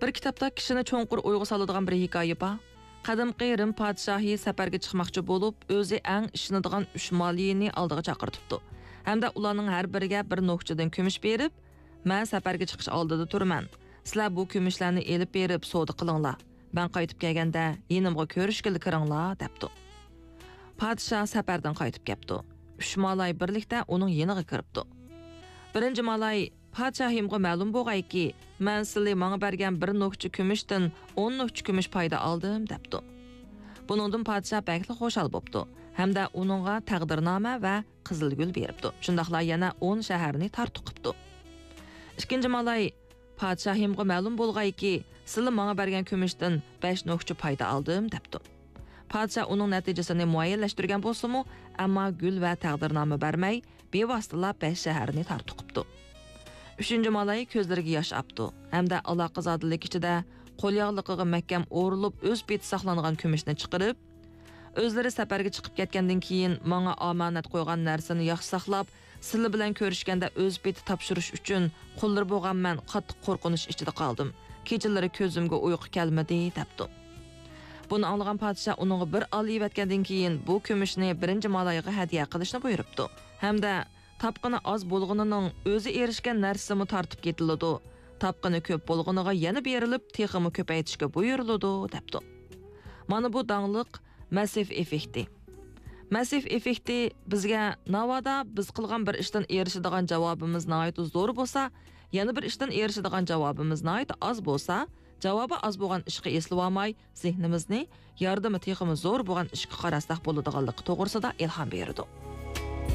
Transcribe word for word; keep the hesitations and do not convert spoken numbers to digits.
Bir kitapda kishini cho'nqur o'yga soladigan bir hikoya bor. Qadimgi Rim podshohi safarga chiqmoqchi bo'lib, o'zi eng ishonadigan uch moliyini oldiga chaqirtibdi. Hamda ularning har biriga bir no'xchadan kumush berib, "Men safarga chiqish oldida turman. Sizlar bu kumushlarni elib berib savdo qilinglar. Ben qaytib kelganda yenimga ko'rishgil kiringlar" debdi. Podshoh safardan qaytib kelibdi. Uch malay birlikda uning yeniga kiribdi. Birinchi malay "Podshohimga ma'lum bo'lgayki, men sizlarga menga bergan bir no'xcha kumushdan o'n no'xcha kumush foyda oldim" debdi. Buningdan podshoh bakli xo'shal bo'pti. Hamda uningga taqdirnoma va qizilgul beribdi. Shundaqla yana o'n shaharni tortib qipti. Ikkinchi malay "Podshohimga ma'lum bo'lgayki, sizlar menga bergan kumushdan besh no'xcha foyda oldim" debdi. Podshoh uning natijasini muayyanlashtirgan bo'lsa-mu, ammo gul va taqdirnoma bermay, bevosita besh shaharni tortib qipti. Üçüncü malay ko'zlariga yosh apti. Hamda aloqa zodillik ichida qo'lyog'liqiga mahkam o'rilib, o'z beti saqlangan kumushni chiqarib, o'zlari safarga chiqib ketgandan keyin menga omonat qo'ygan narsani yaxshi saqlab, sizlar bilan ko'rishganda o'z beti topshirish uchun qo'llar bo'lganman qattiq qo'rqinish ichida qoldim. Kechalari ko'zimga uyqu kelmadi debdi. Buni anglagan podshoh uningga bir olib etgandan keyin bu kumushni birinchi malayga hadiya qilishni buyuribdi. Hamda tapqini az bo'lganining o'zi erishgan narsasini tortib ketiladi. Tapqini ko'p bo'lganiga yana berilib, teximi ko'paytirishga buyuriladi debdi. Mana bu dangliq massiv effekti. Massiv effekti bizga navoda biz qilgan bir ishdan erishadigan javobimiz nihoyat zo'r bo'lsa, yana bir ishdan erishadigan javobimiz nihoyat az bo'lsa, javobi az bo'lgan ishga eslab olmay, zehnimizni yordami teximi zo'r bo'lgan ishga qarasak bo'ladiganligi to'g'risida ilhom beradi.